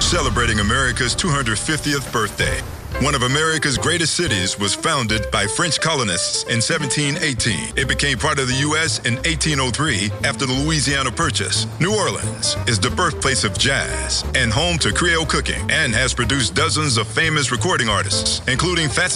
celebrating America's 250th birthday. One of America's greatest cities was founded by French colonists in 1718. It became part of the U.S. in 1803 after the Louisiana Purchase. New Orleans is the birthplace of jazz and home to Creole cooking and has produced dozens of famous recording artists, including Fats